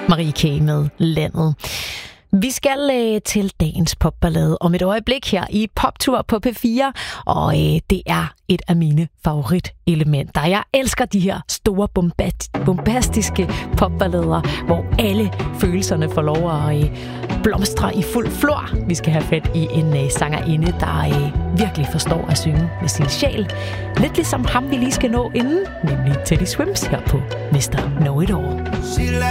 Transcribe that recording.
Marie K. med Landet. Vi skal til dagens popballade om et øjeblik her i Poptur på P4, og det er et af mine favoritelementer. Jeg elsker de her store bombastiske popballader, hvor alle følelserne får lov at blomstre i fuld flor. Vi skal have fat i en sangerinde, der virkelig forstår at synge med sin sjæl. Lidt ligesom ham, vi lige skal nå inden, nemlig Teddy Swims her på Mr. Know It All.